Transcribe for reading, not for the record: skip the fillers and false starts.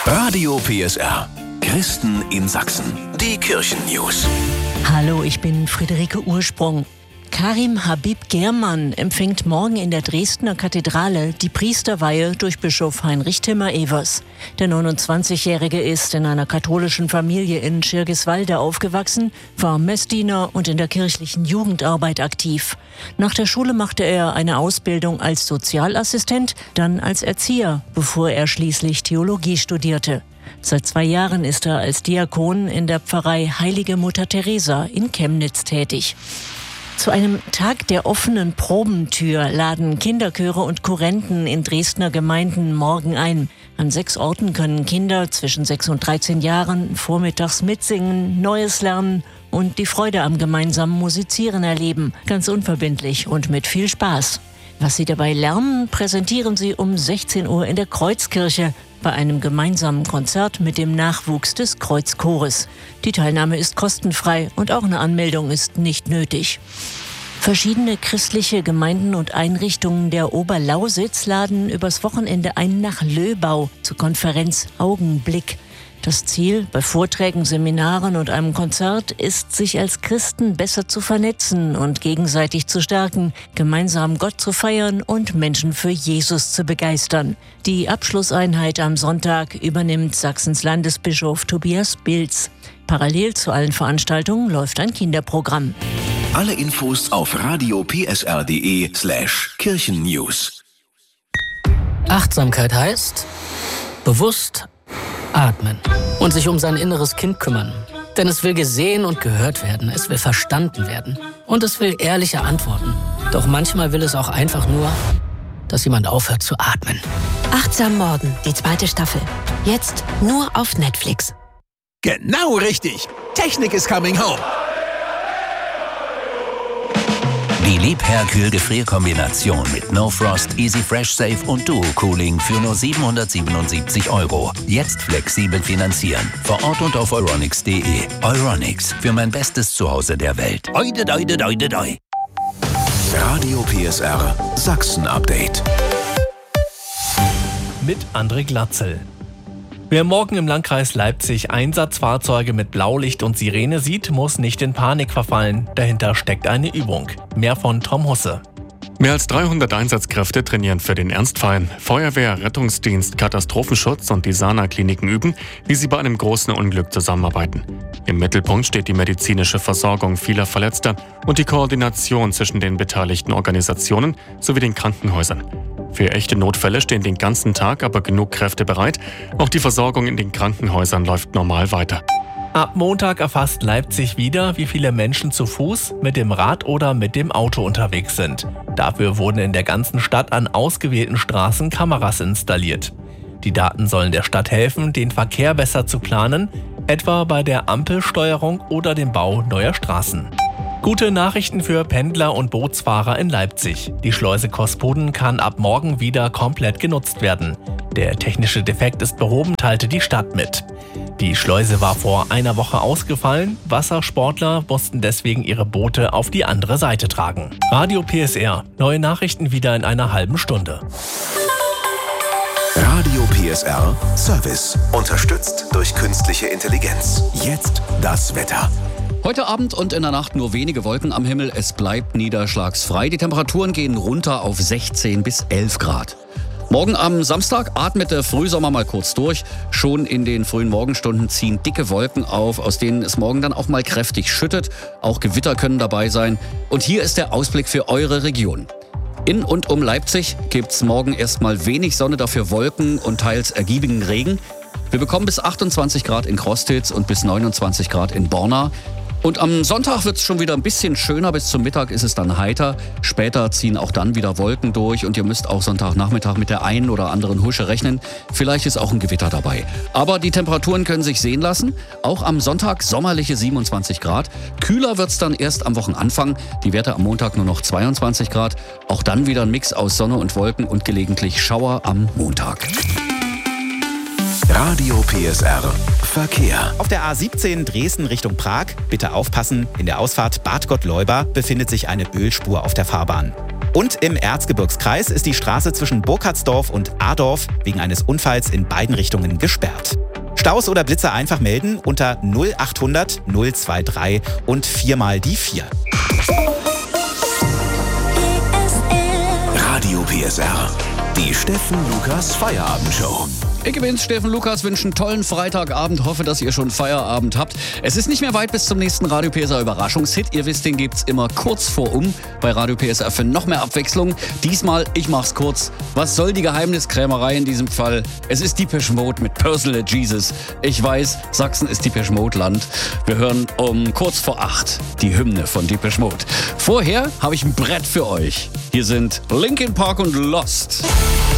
Radio PSR. Christen in Sachsen. Die Kirchen-News. Hallo, ich bin Friederike Ursprung. Karim Habib Germann empfängt morgen in der Dresdner Kathedrale die Priesterweihe durch Bischof Heinrich Timmer-Evers. Der 29-Jährige ist in einer katholischen Familie in Schirgiswalde aufgewachsen, war Messdiener und in der kirchlichen Jugendarbeit aktiv. Nach der Schule machte er eine Ausbildung als Sozialassistent, dann als Erzieher, bevor er schließlich Theologie studierte. Seit 2 Jahren ist er als Diakon in der Pfarrei Heilige Mutter Teresa in Chemnitz tätig. Zu einem Tag der offenen Probentür laden Kinderchöre und Kurrenten in Dresdner Gemeinden morgen ein. An 6 Orten können Kinder zwischen 6 und 13 Jahren vormittags mitsingen, Neues lernen und die Freude am gemeinsamen Musizieren erleben. Ganz unverbindlich und mit viel Spaß. Was sie dabei lernen, präsentieren sie um 16 Uhr in der Kreuzkirche bei einem gemeinsamen Konzert mit dem Nachwuchs des Kreuzchores. Die Teilnahme ist kostenfrei und auch eine Anmeldung ist nicht nötig. Verschiedene christliche Gemeinden und Einrichtungen der Oberlausitz laden übers Wochenende ein nach Löbau zur Konferenz Augenblick. Das Ziel bei Vorträgen, Seminaren und einem Konzert ist, sich als Christen besser zu vernetzen und gegenseitig zu stärken, gemeinsam Gott zu feiern und Menschen für Jesus zu begeistern. Die Abschlusseinheit am Sonntag übernimmt Sachsens Landesbischof Tobias Bilz. Parallel zu allen Veranstaltungen läuft ein Kinderprogramm. Alle Infos auf radiopsr.de/Kirchennews. Achtsamkeit heißt bewusst atmen und sich um sein inneres Kind kümmern. Denn es will gesehen und gehört werden, es will verstanden werden und es will ehrliche Antworten. Doch manchmal will es auch einfach nur, dass jemand aufhört zu atmen. Achtsam Morden, die 2. Staffel. Jetzt nur auf Netflix. Genau richtig. Technik is coming home. Die Liebherr-Kühl-Gefrierkombination mit No Frost, Easy Fresh Safe und Duo Cooling für nur 777 €. Jetzt flexibel finanzieren. Vor Ort und auf euronics.de. Euronics, für mein bestes Zuhause der Welt. Oide, doide, doide, doi. Radio PSR Sachsen Update. Mit André Glatzel. Wer morgen im Landkreis Leipzig Einsatzfahrzeuge mit Blaulicht und Sirene sieht, muss nicht in Panik verfallen. Dahinter steckt eine Übung. Mehr von Tom Husse. Mehr als 300 Einsatzkräfte trainieren für den Ernstfall. Feuerwehr, Rettungsdienst, Katastrophenschutz und die Sana-Kliniken üben, wie sie bei einem großen Unglück zusammenarbeiten. Im Mittelpunkt steht die medizinische Versorgung vieler Verletzter und die Koordination zwischen den beteiligten Organisationen sowie den Krankenhäusern. Für echte Notfälle stehen den ganzen Tag aber genug Kräfte bereit. Auch die Versorgung in den Krankenhäusern läuft normal weiter. Ab Montag erfasst Leipzig wieder, wie viele Menschen zu Fuß, mit dem Rad oder mit dem Auto unterwegs sind. Dafür wurden in der ganzen Stadt an ausgewählten Straßen Kameras installiert. Die Daten sollen der Stadt helfen, den Verkehr besser zu planen, etwa bei der Ampelsteuerung oder dem Bau neuer Straßen. Gute Nachrichten für Pendler und Bootsfahrer in Leipzig. Die Schleuse Kospuden kann ab morgen wieder komplett genutzt werden. Der technische Defekt ist behoben, teilte die Stadt mit. Die Schleuse war vor einer Woche ausgefallen. Wassersportler mussten deswegen ihre Boote auf die andere Seite tragen. Radio PSR. Neue Nachrichten wieder in einer halben Stunde. Radio PSR Service. Unterstützt durch künstliche Intelligenz. Jetzt das Wetter. Heute Abend und in der Nacht nur wenige Wolken am Himmel. Es bleibt niederschlagsfrei. Die Temperaturen gehen runter auf 16 bis 11 Grad. Morgen am Samstag atmet der Frühsommer mal kurz durch. Schon in den frühen Morgenstunden ziehen dicke Wolken auf, aus denen es morgen dann auch mal kräftig schüttet. Auch Gewitter können dabei sein. Und hier ist der Ausblick für eure Region. In und um Leipzig gibt's morgen erstmal wenig Sonne, dafür Wolken und teils ergiebigen Regen. Wir bekommen bis 28 Grad in Crostitz und bis 29 Grad in Borna. Und am Sonntag wird es schon wieder ein bisschen schöner. Bis zum Mittag ist es dann heiter. Später ziehen auch dann wieder Wolken durch und ihr müsst auch Sonntagnachmittag mit der einen oder anderen Husche rechnen. Vielleicht ist auch ein Gewitter dabei. Aber die Temperaturen können sich sehen lassen. Auch am Sonntag sommerliche 27 Grad. Kühler wird es dann erst am Wochenanfang. Die Werte am Montag nur noch 22 Grad. Auch dann wieder ein Mix aus Sonne und Wolken und gelegentlich Schauer am Montag. Radio PSR Verkehr. Auf der A17 Dresden Richtung Prag, bitte aufpassen, in der Ausfahrt Bad Gottleuba befindet sich eine Ölspur auf der Fahrbahn. Und im Erzgebirgskreis ist die Straße zwischen Burkhardsdorf und Adorf wegen eines Unfalls in beiden Richtungen gesperrt. Staus oder Blitzer einfach melden unter 0800 023 und 4 mal die 4. Radio PSR. Die Steffen Lukas Feierabendshow. Ich bin's, Steffen Lukas, wünsche einen tollen Freitagabend. Hoffe, dass ihr schon Feierabend habt. Es ist nicht mehr weit bis zum nächsten Radio PSR Überraschungshit. Ihr wisst, den gibt's immer kurz vor bei Radio PSR für noch mehr Abwechslung. Diesmal, ich mach's kurz. Was soll die Geheimniskrämerei in diesem Fall? Es ist Depeche Mode mit Personal Jesus. Ich weiß, Sachsen ist Depeche Mode Land. Wir hören um kurz vor 8 die Hymne von Depeche Mode. Vorher habe ich ein Brett für euch. Hier sind Linkin Park und Lost.